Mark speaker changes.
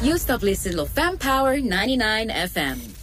Speaker 1: You stop listening to Fem Power 99 FM.